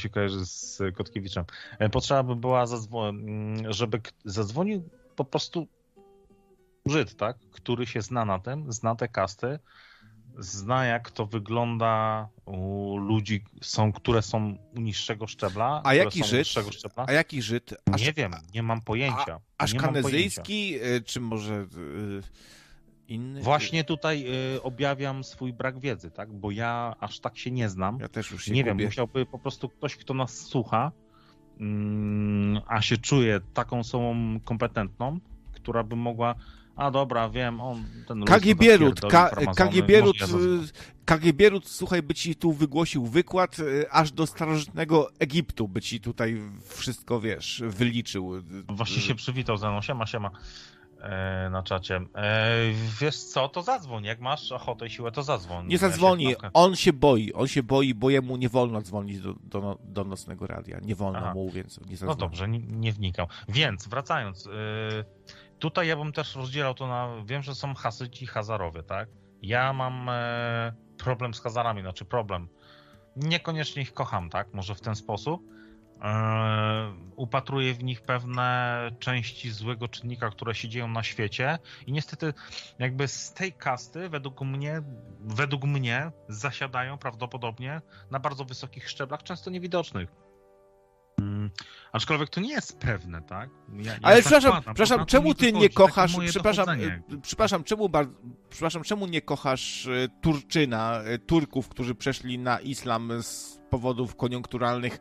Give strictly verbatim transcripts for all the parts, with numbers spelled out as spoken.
się kojarzy z Kotkiewiczem. Potrzeba by była, zadzwo- żeby zadzwonił po prostu Żyd, tak? Który się zna na tym, zna te kasty, zna jak to wygląda u ludzi, są, które są u niższego szczebla. A jaki są Żyd? niższego szczebla. A jaki Żyd? Aż, nie wiem, nie mam pojęcia. A, aszkanezyjski, nie mam pojęcia. czy może y, inny? Właśnie tutaj y, objawiam swój brak wiedzy, tak? Bo ja aż tak się nie znam. Ja też już się Nie gubię. wiem, musiałby po prostu ktoś, kto nas słucha, mm, a się czuje taką osobą kompetentną, która by mogła. A dobra, wiem, on ten K G Bierut, K G Bierut, ja K G Bierut, słuchaj, by ci tu wygłosił wykład, aż do starożytnego Egiptu, by ci tutaj wszystko, wiesz, wyliczył. Właśnie się przywitał ze mną, siema, siema, e, na czacie. E, wiesz co, to zadzwoń, jak masz ochotę i siłę, to zadzwoń. Nie zadzwoni, on się boi, on się boi, bo jemu nie wolno dzwonić do, do, do nocnego radia, nie wolno Aha. mu, więc nie zadzwoni. No dobrze, nie, nie wnikał. Więc, wracając, y, tutaj ja bym też rozdzielał to na... Wiem, że są Hasyci i Hazarowie, tak? Ja mam e, problem z Hazarami, znaczy problem. Niekoniecznie ich kocham, tak? Może w ten sposób. E, upatruję w nich pewne części złego czynnika, które się dzieją na świecie i niestety jakby z tej kasty według mnie, według mnie zasiadają prawdopodobnie na bardzo wysokich szczeblach, często niewidocznych. Hmm. Aczkolwiek to nie jest pewne, tak? Ja, ja Ale tak przepraszam, padam, przepraszam, czemu ty nie kochasz, przepraszam, dochodzenie. przepraszam, czemu, przepraszam, czemu nie kochasz Turczyna, Turków, którzy przeszli na islam z powodów koniunkturalnych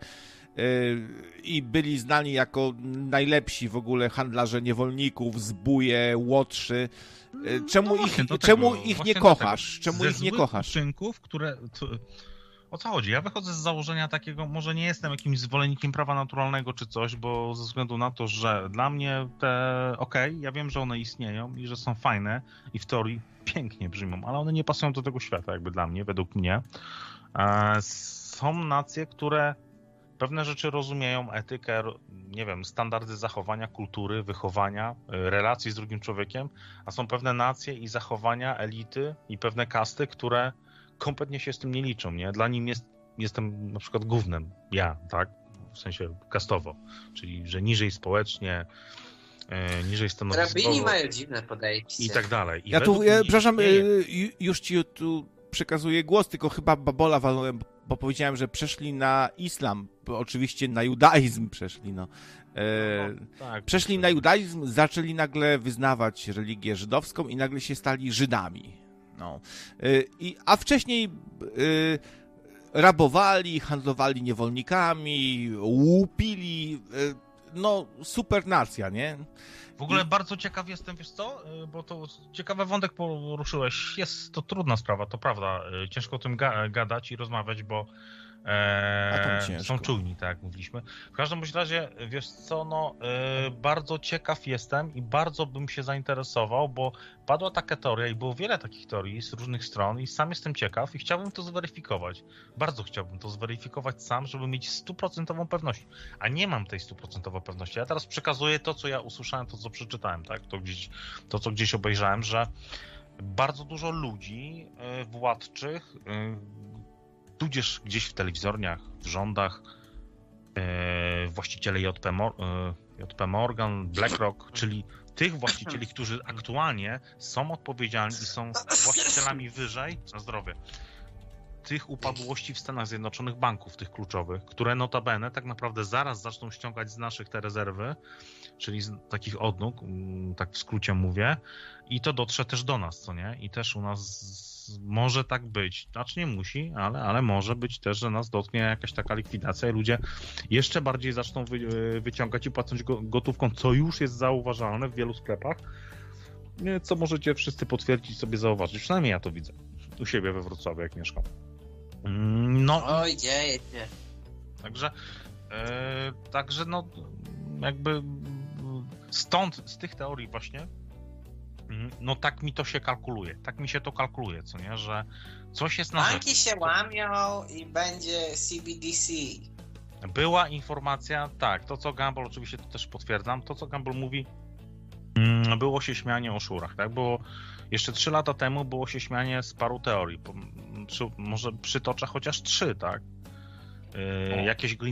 i byli znani jako najlepsi w ogóle handlarze niewolników, zbóje, łotrzy. Czemu no ich, tego, czemu ich nie kochasz? Czemu Ze ich nie kochasz? uczynków, które... To... O co chodzi? Ja wychodzę z założenia takiego, może nie jestem jakimś zwolennikiem prawa naturalnego czy coś, bo ze względu na to, że dla mnie te, okej, okay, ja wiem, że one istnieją i że są fajne i w teorii pięknie brzmią, ale one nie pasują do tego świata jakby dla mnie, według mnie. E, są nacje, które pewne rzeczy rozumieją, etykę, nie wiem, standardy zachowania, kultury, wychowania, relacji z drugim człowiekiem, a są pewne nacje i zachowania, elity i pewne kasty, które kompletnie się z tym nie liczą, nie? Dla nim jest, jestem na przykład gównem, ja, tak? W sensie kastowo, czyli że niżej społecznie, e, niżej stanowiskowo. Rabini mają dziwne podejście. I tak dalej. I ja tu, ja, przepraszam, już ci tu przekazuję głos, tylko chyba babola walnąłem, bo powiedziałem, że przeszli na islam, bo oczywiście na judaizm przeszli, no. E, no tak, przeszli na judaizm, zaczęli nagle wyznawać religię żydowską i nagle się stali Żydami. No. I, a wcześniej y, rabowali, handlowali niewolnikami, łupili, y, no super nacja, nie? W ogóle I... bardzo ciekaw jestem, wiesz co, bo to ciekawy wątek poruszyłeś, jest to trudna sprawa, to prawda, ciężko o tym ga- gadać i rozmawiać, bo Eee, są czujni, tak jak mówiliśmy. W każdym bądź razie, wiesz co, no e, bardzo ciekaw jestem i bardzo bym się zainteresował, bo padła taka teoria i było wiele takich teorii z różnych stron i sam jestem ciekaw i chciałbym to zweryfikować. Bardzo chciałbym to zweryfikować sam, żeby mieć stuprocentową pewność. A nie mam tej stuprocentowej pewności. Ja teraz przekazuję to, co ja usłyszałem, to, co przeczytałem, tak? To, gdzieś, to co gdzieś obejrzałem, że bardzo dużo ludzi e, władczych e, tudzież gdzieś w telewizorniach, w rządach, e, właściciele J P, Mor- e, J P Morgan, BlackRock, czyli tych właścicieli, którzy aktualnie są odpowiedzialni i są właścicielami wyżej, na zdrowie, tych upadłości w Stanach Zjednoczonych banków, tych kluczowych, które notabene tak naprawdę zaraz zaczną ściągać z naszych te rezerwy, czyli z takich odnóg, tak w skrócie mówię, i to dotrze też do nas, co nie? I też u nas może tak być, znaczy nie musi, ale, ale może być też, że nas dotknie jakaś taka likwidacja i ludzie jeszcze bardziej zaczną wy, wyciągać i płacąc go, gotówką, co już jest zauważalne w wielu sklepach, co możecie wszyscy potwierdzić, sobie zauważyć. Przynajmniej ja to widzę u siebie we Wrocławiu, jak mieszkam. No. Oj, dzieje się. Także, e, także no jakby stąd, z tych teorii właśnie, no tak mi to się kalkuluje, tak mi się to kalkuluje, co nie, że coś jest na rzecz. Banki się łamią i będzie C B D C. Była informacja, tak, to co Gumball, oczywiście to też potwierdzam, to co Gumball mówi, było się śmianie o szurach, tak, było jeszcze trzy lata temu było się śmianie z paru teorii, przy, może przytoczę chociaż trzy, tak, yy, jakieś